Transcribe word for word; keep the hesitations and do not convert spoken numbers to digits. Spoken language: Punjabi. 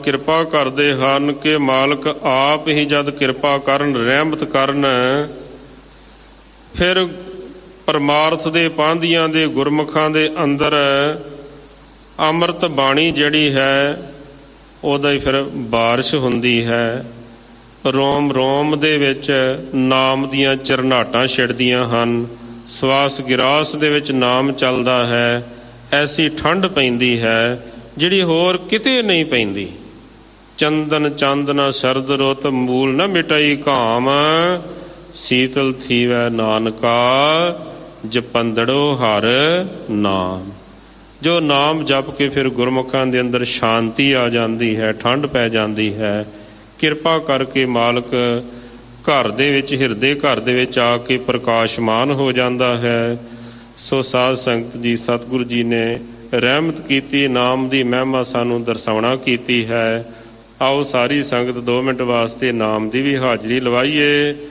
ਕਿਰਪਾ ਕਰਦੇ ਹਨ ਕਿ ਮਾਲਕ ਆਪ ਹੀ ਜਦ ਕਿਰਪਾ ਕਰਨ, ਰਹਿਮਤ ਕਰਨ, ਫਿਰ ਪਰਮਾਰਥ ਦੇ ਪਾਂਧੀਆਂ ਦੇ ਗੁਰਮੁਖਾਂ ਦੇ ਅੰਦਰ ਅੰਮ੍ਰਿਤ ਬਾਣੀ ਜਿਹੜੀ ਹੈ ਉਹਦਾ ਹੀ ਫਿਰ ਬਾਰਿਸ਼ ਹੁੰਦੀ ਹੈ। ਰੋਮ ਰੋਮ ਦੇ ਵਿੱਚ ਨਾਮ ਦੀਆਂ ਚਰਨਾਟਾਂ ਛਿੜਦੀਆਂ ਹਨ, ਸਵਾਸ ਗਿਰਾਸ ਦੇ ਵਿੱਚ ਨਾਮ ਚੱਲਦਾ ਹੈ। ਐਸੀ ਠੰਡ ਪੈਂਦੀ ਹੈ ਜਿਹੜੀ ਹੋਰ ਕਿਤੇ ਨਹੀਂ ਪੈਂਦੀ। ਚੰਦਨ ਚਾਂਦਨਾ ਸ਼ਰਦ ਰੁੱਤ, ਮੂਲ ਨ ਮਿਟਾਈ ਘਾਮ, ਸੀਤਲ ਥੀਵੈ ਨਾਨਕਾ, ਜਪੰਦੜੋ ਹਰ ਨਾਮ। ਜੋ ਨਾਮ ਜਪ ਕੇ ਫਿਰ ਗੁਰਮੁਖਾਂ ਦੇ ਅੰਦਰ ਸ਼ਾਂਤੀ ਆ ਜਾਂਦੀ ਹੈ, ਠੰਡ ਪੈ ਜਾਂਦੀ ਹੈ। ਕਿਰਪਾ ਕਰਕੇ ਮਾਲਕ ਘਰ ਦੇ ਵਿੱਚ, ਹਿਰਦੇ ਘਰ ਦੇ ਵਿੱਚ ਆ ਕੇ ਪ੍ਰਕਾਸ਼ਮਾਨ ਹੋ ਜਾਂਦਾ ਹੈ। ਸੋ ਸਾਧ ਸੰਗਤ ਜੀ, ਸਤਿਗੁਰੂ ਜੀ ਨੇ ਰਹਿਮਤ ਕੀਤੀ, ਨਾਮ ਦੀ ਮਹਿਮਾ ਸਾਨੂੰ ਦਰਸਾਉਣਾ ਕੀਤੀ ਹੈ। ਆਓ ਸਾਰੀ ਸੰਗਤ ਦੋ ਮਿੰਟ ਵਾਸਤੇ ਨਾਮ ਦੀ ਵੀ ਹਾਜ਼ਰੀ ਲਵਾਈਏ।